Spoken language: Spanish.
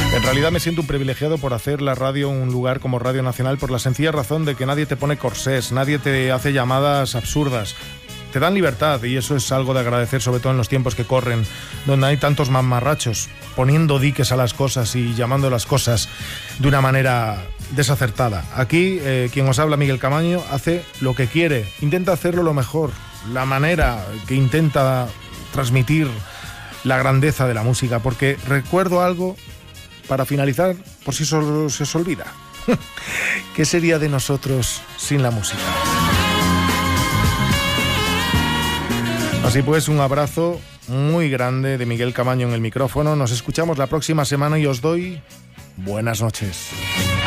En realidad me siento un privilegiado por hacer la radio un lugar como Radio Nacional, por la sencilla razón de que nadie te pone corsés, nadie te hace llamadas absurdas. Te dan libertad y eso es algo de agradecer, sobre todo en los tiempos que corren, donde hay tantos mamarrachos poniendo diques a las cosas y llamando las cosas de una manera desacertada. Aquí, quien os habla, Miguel Camaño, hace lo que quiere, intenta hacerlo lo mejor, la manera que intenta transmitir la grandeza de la música, porque recuerdo algo para finalizar, por si se os olvida. ¿Qué sería de nosotros sin la música? Así pues, un abrazo muy grande de Miguel Camaño en el micrófono. Nos escuchamos la próxima semana y os doy buenas noches.